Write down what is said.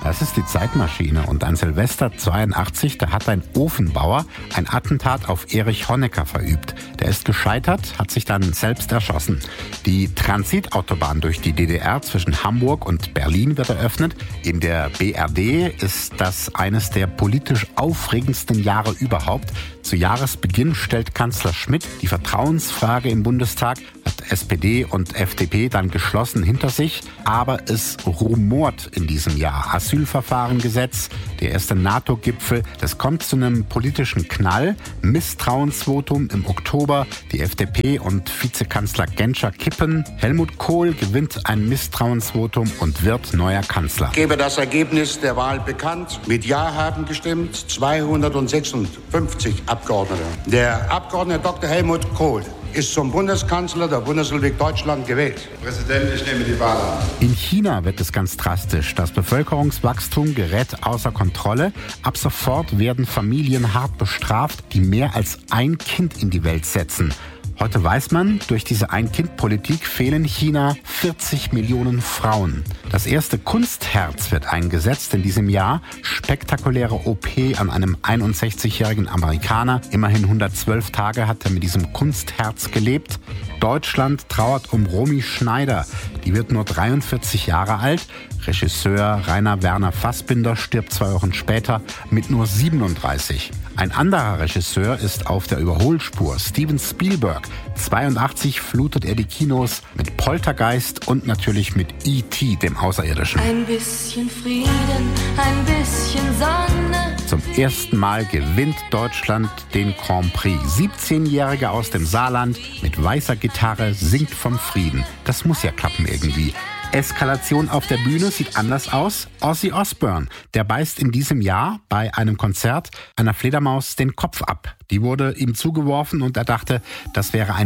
Das ist die Zeitmaschine. Und an Silvester 82, da hat ein Ofenbauer ein Attentat auf Erich Honecker verübt. Der ist gescheitert, hat sich dann selbst erschossen. Die Transitautobahn durch die DDR zwischen Hamburg und Berlin wird eröffnet. In der BRD ist das eines der politisch aufregendsten Jahre überhaupt. Zu Jahresbeginn stellt Kanzler Schmidt die Vertrauensfrage im Bundestag, hat SPD und FDP dann geschlossen hinter sich. Aber es rumort in diesem Jahr. Asylverfahrengesetz, der erste NATO-Gipfel, das kommt zu einem politischen Knall. Misstrauensvotum im Oktober, die FDP und Vizekanzler Genscher kippen. Helmut Kohl gewinnt ein Misstrauensvotum und wird neuer Kanzler. Ich gebe das Ergebnis der Wahl bekannt. Mit Ja haben gestimmt 256 Abgeordnete. Der Abgeordnete Dr. Helmut Kohl ist zum Bundeskanzler der Bundesrepublik Deutschland gewählt. Herr Präsident, ich nehme die Wahl an. In China wird es ganz drastisch. Das Bevölkerungswachstum gerät außer Kontrolle. Ab sofort werden Familien hart bestraft, die mehr als ein Kind in die Welt setzen. Heute weiß man, durch diese Ein-Kind-Politik fehlen China 40 Millionen Frauen. Das erste Kunstherz wird eingesetzt in diesem Jahr. Spektakuläre OP an einem 61-jährigen Amerikaner. Immerhin 112 Tage hat er mit diesem Kunstherz gelebt. Deutschland trauert um Romy Schneider. Die wird nur 43 Jahre alt. Regisseur Rainer Werner Fassbinder stirbt 2 Wochen später mit nur 37. Ein anderer Regisseur ist auf der Überholspur, Steven Spielberg. 82 flutet er die Kinos mit Poltergeist und natürlich mit E.T., dem Außerirdischen. Ein bisschen Frieden, ein bisschen Sonne. Zum ersten Mal gewinnt Deutschland den Grand Prix. 17-Jährige aus dem Saarland mit weißer Gitarre singt vom Frieden. Das muss ja klappen irgendwie. Eskalation auf der Bühne sieht anders aus. Ozzy Osbourne, der beißt in diesem Jahr bei einem Konzert einer Fledermaus den Kopf ab. Die wurde ihm zugeworfen und er dachte, das wäre ein